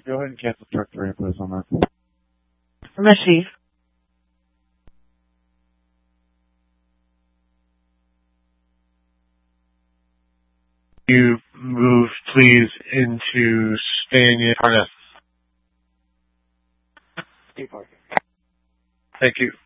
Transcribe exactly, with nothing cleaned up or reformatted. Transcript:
go ahead and cancel truck three and put us on that. Receive. You move, please, into Stanier Harness. Thank you.